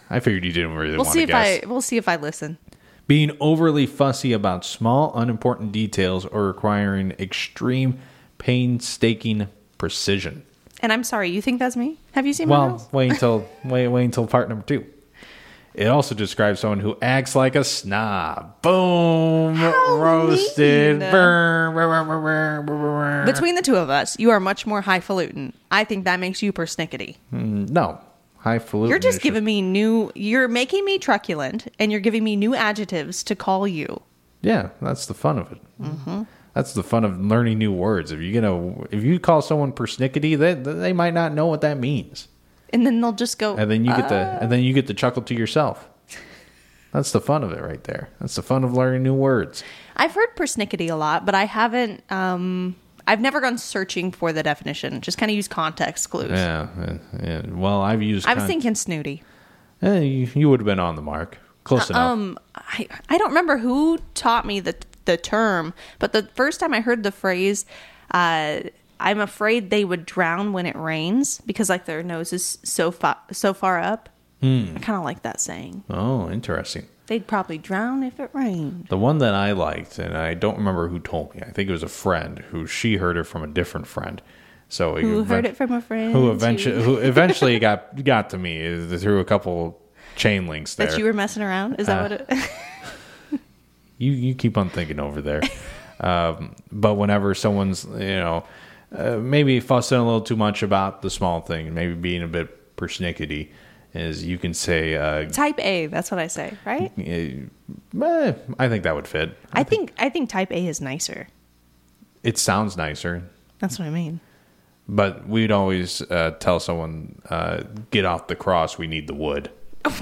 I figured you didn't really want to guess. We'll see if I listen. Being overly fussy about small, unimportant details or requiring extreme, painstaking precision. And I'm sorry, you think that's me? Have you seen my house? Wait until part number 2. It also describes someone who acts like a snob. Boom! How Roasted. mean. Burr, burr, burr, burr, burr. Between the two of us, you are much more highfalutin. I think that makes you persnickety. No. Highfalutin. You're just giving me you're making me truculent, and you're giving me new adjectives to call you. Yeah, that's the fun of it. Mm-hmm. That's the fun of learning new words. If you call someone persnickety, they might not know what that means. And then they'll just go. And then you get to chuckle to yourself. That's the fun of it right there. That's the fun of learning new words. I've heard persnickety a lot, but I haven't. I've never gone searching for the definition. Just kind of use context clues. Yeah. Well, I was thinking snooty. You would have been on the mark. Close enough. I don't remember who taught me the term, but the first time I heard the phrase, I'm afraid they would drown when it rains because like their nose is so far up. I kind of like that saying. Oh, interesting. They'd probably drown if it rained. The one that I liked, and I don't remember who told me. I think it was a friend who she heard it from a different friend. So who heard it from a friend who eventually got to me through a couple chain links there. That you were messing around? Is that what it? You keep on thinking over there. But whenever someone's maybe fussing a little too much about the small thing, maybe being a bit persnickety, is you can say type A. That's what I say, right? I think that would fit. I think type A is nicer. It sounds nicer. That's what I mean. But we'd always tell someone, "Get off the cross. We need the wood."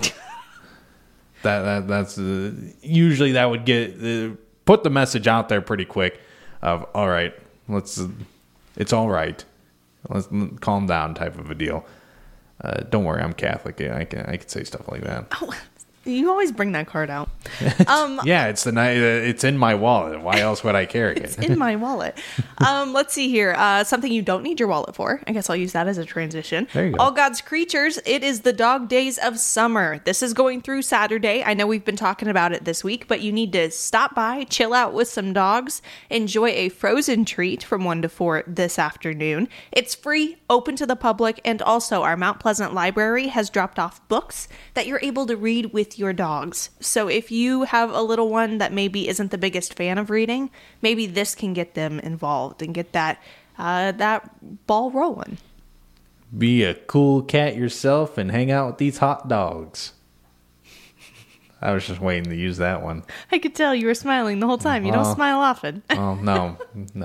That's usually that would put the message out there pretty quick. Of all right, it's all right. Let's calm down, type of a deal. Don't worry, I'm Catholic. I can say stuff like that. Oh, you always bring that card out. Yeah, it's in my wallet. Why else would I carry it? It's in my wallet. Let's see here. Something you don't need your wallet for. I guess I'll use that as a transition. There you go. All God's creatures. It is the dog days of summer. This is going through Saturday. I know we've been talking about it this week, but you need to stop by, chill out with some dogs, enjoy a frozen treat from 1 to 4 this afternoon. It's free, open to the public, and also our Mount Pleasant Library has dropped off books that you're able to read with your dogs. So if you have a little one that maybe isn't the biggest fan of reading, maybe this can get them involved and get that ball rolling. Be a cool cat yourself and hang out with these hot dogs. I was just waiting to use that one. I could tell you were smiling the whole time. You don't smile often. Oh, no.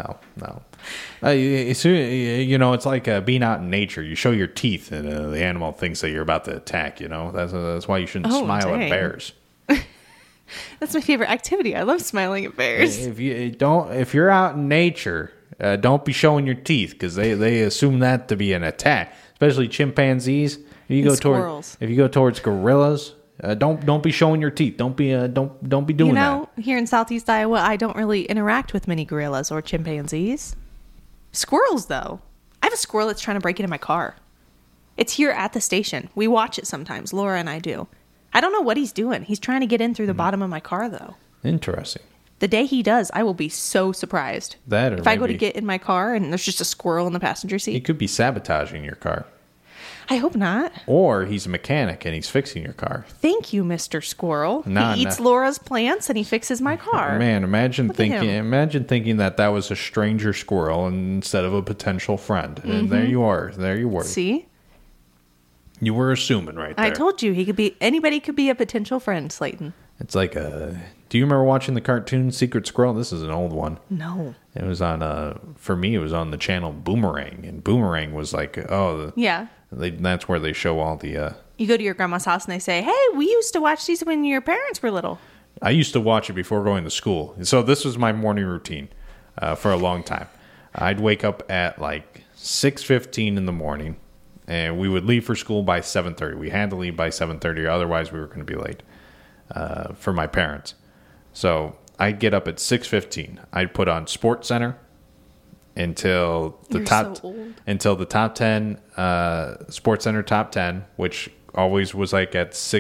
It's like being out in nature. You show your teeth, and the animal thinks that you're about to attack. That's why you shouldn't smile at bears. That's my favorite activity. I love smiling at bears. If you're out in nature, don't be showing your teeth because they assume that to be an attack. Especially chimpanzees. Squirrels. If you go towards gorillas. Don't be showing your teeth. Don't be doing that. Here in Southeast Iowa, I don't really interact with many gorillas or chimpanzees. Squirrels, though. I have a squirrel that's trying to break into my car. It's here at the station. We watch it sometimes. Laura and I do. I don't know what he's doing. He's trying to get in through the bottom of my car, though. Interesting. The day he does, I will be so surprised. If I go to get in my car and there's just a squirrel in the passenger seat. He could be sabotaging your car. I hope not. Or he's a mechanic and he's fixing your car. Thank you, Mr. Squirrel. He eats Laura's plants and he fixes my car. Man, imagine thinking that was a stranger squirrel instead of a potential friend. Mm-hmm. And there you are. There you were. See? You were assuming right there. I told you anybody could be a potential friend, Slayton. It's like do you remember watching the cartoon Secret Squirrel? This is an old one. No. It was on for me it was on the channel Boomerang, and Boomerang was like yeah. That's where they show all the... You go to your grandma's house and they say, hey, we used to watch these when your parents were little. I used to watch it before going to school. So this was my morning routine for a long time. I'd wake up at like 6:15 in the morning, and we would leave for school by 7:30. We had to leave by 7:30, otherwise we were going to be late for my parents. So I'd get up at 6:15. I'd put on Sports Center until the top 10 Sports Center top 10, which always was like at